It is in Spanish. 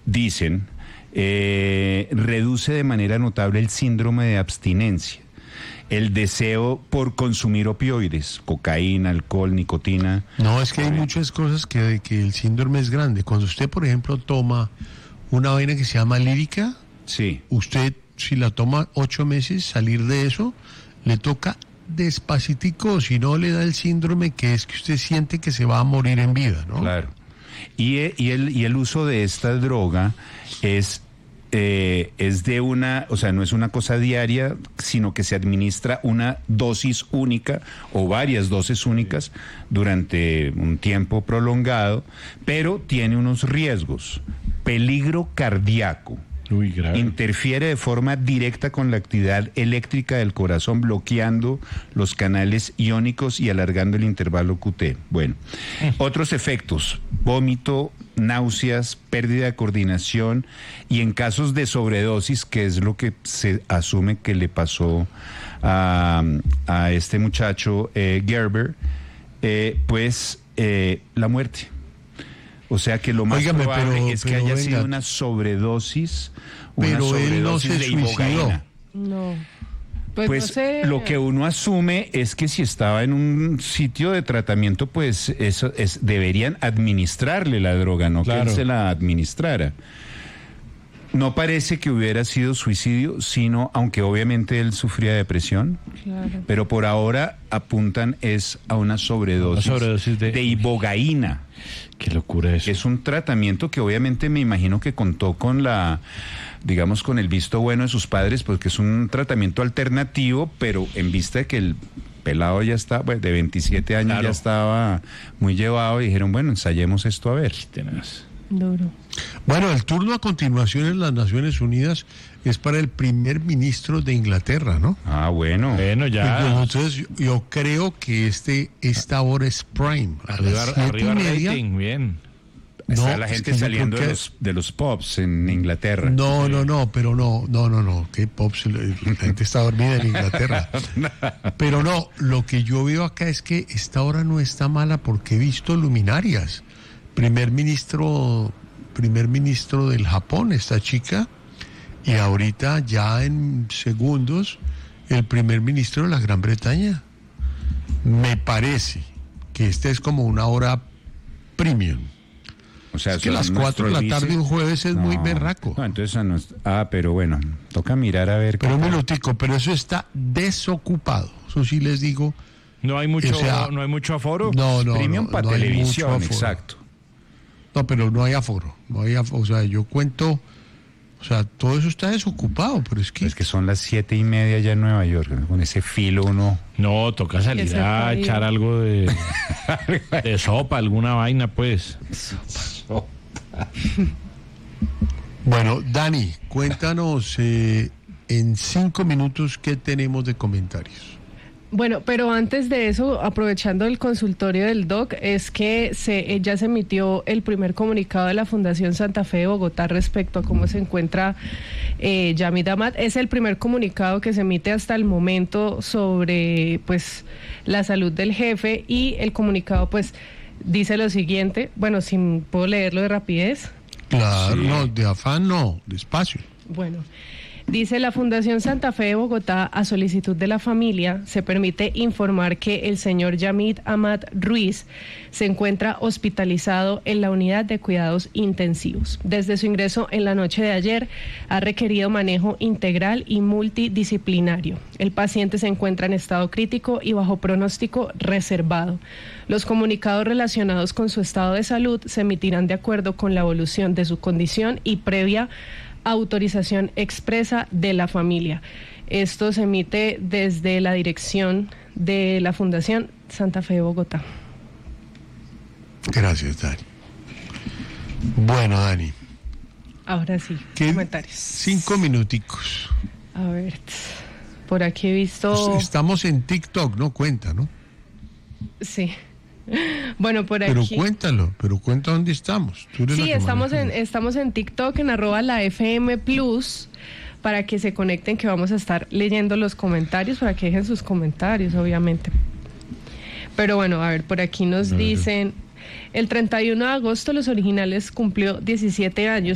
dicen, reduce de manera notable el síndrome de abstinencia, el deseo por consumir opioides, cocaína, alcohol, nicotina. No, es que hay muchas cosas que el síndrome es grande. Cuando usted, por ejemplo, toma una vaina que se llama lírica, sí, usted, si la toma 8 meses, salir de eso, le toca despacitico, si no le da el síndrome que es que usted siente que se va a morir en vida, ¿no? claro. Y el uso de esta droga es de una, o sea, no es una cosa diaria, sino que se administra una dosis única o varias dosis únicas durante un tiempo prolongado, pero tiene unos riesgos. Peligro cardíaco. Uy, grave. Interfiere de forma directa con la actividad eléctrica del corazón, bloqueando los canales iónicos y alargando el intervalo QT. Bueno, otros efectos: vómito, náuseas, pérdida de coordinación, y en casos de sobredosis, que es lo que se asume que le pasó a este muchacho Gerber, la muerte. O sea que lo más probable es que haya sido una sobredosis, él no se de ibogaína. No. Pues no sé. lo que uno asume es que si estaba en un sitio de tratamiento, pues deberían administrarle la droga, no claro, que él se la administrara. No parece que hubiera sido suicidio, sino, aunque obviamente él sufría depresión, Claro. pero por ahora apuntan es a una sobredosis de ibogaína. Qué locura eso. Es un tratamiento que obviamente me imagino que contó con con el visto bueno de sus padres, porque es un tratamiento alternativo, pero en vista de que el pelado ya está, de 27 años, claro, ya estaba muy llevado, y dijeron, bueno, ensayemos esto a ver. Duro. Bueno, el turno a continuación en las Naciones Unidas es para el primer ministro de Inglaterra, ¿no? Ah, bueno. Bueno, ya. Entonces, yo creo que esta hora es prime. Arriba rating, bien. Está la gente saliendo de los pubs en Inglaterra. No, pero no. ¿Qué pubs? La gente está dormida en Inglaterra. Pero no, lo que yo veo acá es que esta hora no está mala porque he visto luminarias. Primer ministro del Japón, esta chica, y ahorita ya en segundos el primer ministro de la Gran Bretaña. Me parece que esta es como una hora premium. O sea, es que las 4 de la tarde un jueves es muy berraco. No, entonces pero bueno, toca mirar a ver. Pero un minutico, pero eso está desocupado. Eso sí les digo. No hay mucho, no hay mucho aforo. No, premium para televisión, exacto. No, pero no hay aforo. O sea, yo cuento. O sea, todo eso está desocupado, pero es que... Es que son las 7:30 ya en Nueva York, ¿no? Con ese filo uno... No, toca salir a echar algo de sopa, alguna vaina, pues. Sopa. Bueno, Dani, cuéntanos en 5 minutos qué tenemos de comentarios. Bueno, pero antes de eso, aprovechando el consultorio del DOC, es que ya se emitió el primer comunicado de la Fundación Santa Fe de Bogotá respecto a cómo se encuentra Yamid Amad. Es el primer comunicado que se emite hasta el momento sobre la salud del jefe, y el comunicado dice lo siguiente. Bueno, si puedo leerlo de rapidez. Claro, sí. No, de afán no, despacio. Bueno. Dice: la Fundación Santa Fe de Bogotá, a solicitud de la familia, se permite informar que el señor Yamid Amad Ruiz se encuentra hospitalizado en la unidad de cuidados intensivos. Desde su ingreso en la noche de ayer, ha requerido manejo integral y multidisciplinario. El paciente se encuentra en estado crítico y bajo pronóstico reservado. Los comunicados relacionados con su estado de salud se emitirán de acuerdo con la evolución de su condición y previa autorización expresa de la familia. Esto se emite desde la dirección de la Fundación Santa Fe de Bogotá. Gracias, Dani. Bueno, Dani. Ahora sí, comentarios. 5 minuticos. A ver, por aquí he visto... Estamos en TikTok, ¿no? Cuenta, ¿no? Sí. Bueno, por pero aquí. Pero cuenta dónde estamos. Sí, estamos en TikTok, en @la FM+, para que se conecten, que vamos a estar leyendo los comentarios, para que dejen sus comentarios, obviamente. Pero bueno, a ver, por aquí nos dicen: el 31 de agosto Los Originales cumplió 17 años.